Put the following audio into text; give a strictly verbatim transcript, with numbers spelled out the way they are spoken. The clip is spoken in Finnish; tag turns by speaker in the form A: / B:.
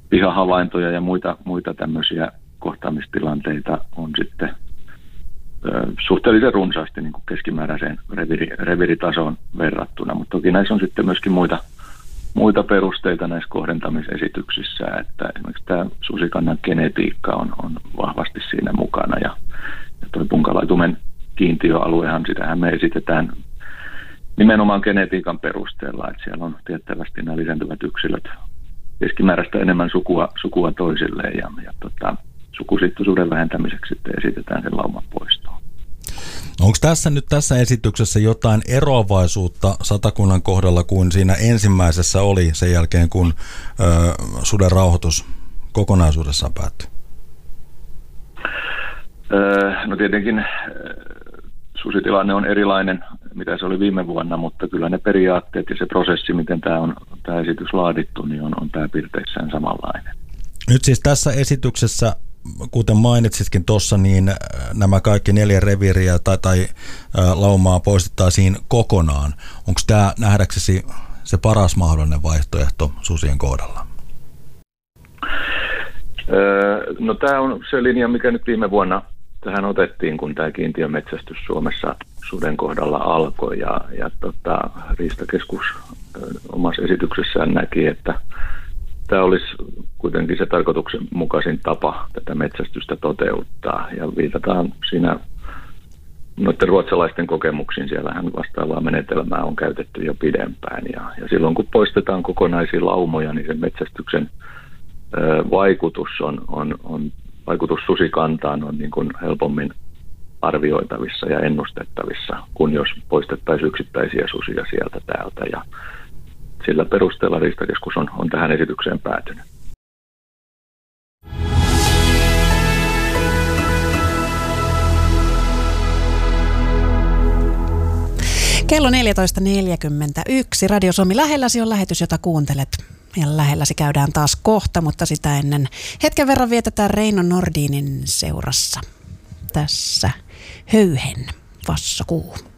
A: pihahavaintoja ja muita, muita tämmöisiä kohtaamistilanteita on sitten ö, suhteellisen runsaasti niin kuin keskimääräiseen reviri, reviritasoon verrattuna, mutta toki näissä on sitten myöskin muita, muita perusteita näissä kohdentamisesityksissä, että esimerkiksi tämä susikannan genetiikka on, on vahvasti siinä mukana ja, ja tuo punkalaitumen kiintiöaluehan, sitähän me esitetään nimenomaan genetiikan perusteella, että siellä on tiettävästi nämä lisääntyvät yksilöt keskimääräistä enemmän sukua, sukua toisilleen ja, ja tota, sukusiittoisuuden vähentämiseksi sitten esitetään sen lauman poistoa.
B: Onko tässä nyt tässä esityksessä jotain eroavaisuutta Satakunnan kohdalla kuin siinä ensimmäisessä oli sen jälkeen, kun ö, suden rauhoitus kokonaisuudessaan päättyi?
A: Öö, no tietenkin susitilanne on erilainen, mitä se oli viime vuonna, mutta kyllä ne periaatteet ja se prosessi, miten tämä on tämä esitys laadittu, niin on, on pääpiirteissään samanlainen.
B: Nyt siis tässä esityksessä, kuten mainitsitkin tuossa, niin nämä kaikki neljä reviiriä tai, tai laumaa poistettaisiin kokonaan. Onko tämä nähdäksesi se paras mahdollinen vaihtoehto susien kohdalla?
A: Öö, no tämä on se linja, mikä nyt viime vuonna tähän otettiin, kun tämä kiintiömetsästys Suomessa suden kohdalla alkoi. Ja, ja tota, Riistakeskus omassa esityksessään näki, että tämä olisi kuitenkin se tarkoituksenmukaisin tapa tätä metsästystä toteuttaa. Ja viitataan siinä noiden ruotsalaisten kokemuksiin. Siellähän vastaavaa menetelmää on käytetty jo pidempään. Ja, ja silloin kun poistetaan kokonaisia laumoja, niin sen metsästyksen ö, vaikutus on, on, on vaikutus susikantaan on niin kuin helpommin arvioitavissa ja ennustettavissa, kun jos poistettaisiin yksittäisiä susia sieltä täältä. Ja sillä perusteella Riistakeskus on, on tähän esitykseen päätynyt.
C: Kello neljätoista neljäkymmentäyksi. Radio Suomi lähelläsi on lähetys, jota kuuntelet. Ja lähelläsi käydään taas kohta, mutta sitä ennen hetken verran vietetään Reino Nordinin seurassa. Tässä Höyhen vassakuu.